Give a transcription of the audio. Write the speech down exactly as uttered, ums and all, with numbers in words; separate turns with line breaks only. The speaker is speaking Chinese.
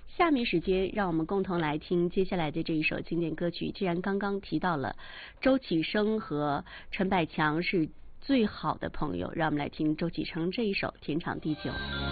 下面时间让我们共同来听接下来的这一首经典歌曲。既然刚刚提到了周启生和陈百强是最好的朋友，让我们来听周启生这一首《天长地久》。